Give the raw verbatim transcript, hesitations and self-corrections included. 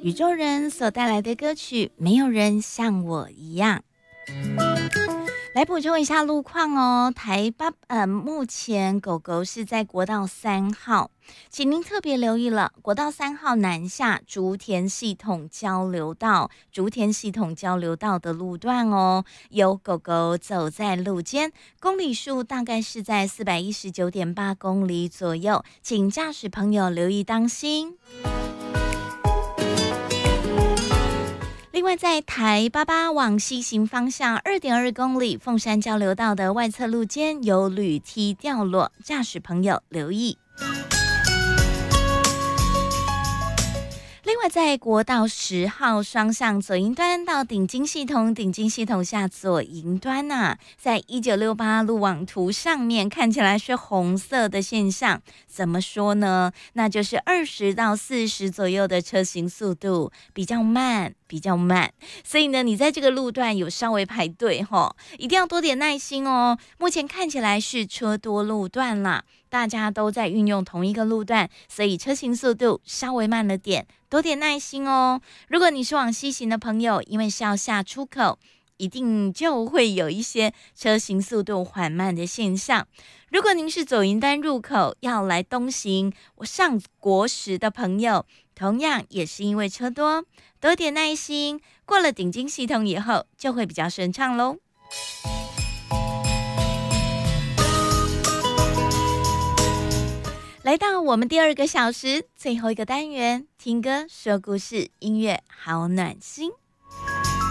宇宙人所带来的歌曲《没有人像我一样》。来补充一下路况哦，台八呃，目前狗狗是在国道三号，请您特别留意了，国道三号南下竹田系统交流道，竹田系统交流道的路段哦，有狗狗走在路间，公里数大概是在四百一十九点八公里左右，请驾驶朋友留意当心。另外，在台八八往西行方向 二点二公里凤山交流道的外侧路间有铝梯掉落，驾驶朋友留意。另外，在国道十号双向左营端到顶金系统，顶金系统下左营端啊，在一九六八路网图上面看起来是红色的现象，怎么说呢？那就是二十到四十左右的车行速度比较慢。比较慢，所以呢，你在这个路段有稍微排队齁，一定要多点耐心哦。目前看起来是车多路段啦，大家都在运用同一个路段，所以车行速度稍微慢了点，多点耐心哦。如果你是往西行的朋友，因为是要下出口，一定就会有一些车行速度缓慢的现象。如果您是走云端入口要来东行上国十的朋友，同样也是因为车多，多点耐心，过了顶金系统以后就会比较顺畅咯。来到我们第二个小时最后一个单元，听歌说故事，音乐好暖心。